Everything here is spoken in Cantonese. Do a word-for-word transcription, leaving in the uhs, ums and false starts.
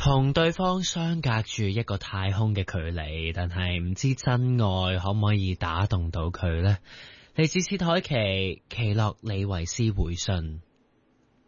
同對方相隔住一個太空嘅距離，但係唔知真愛可唔可以打動到佢呢？嚟自薛凱琪，奇洛李維斯回信。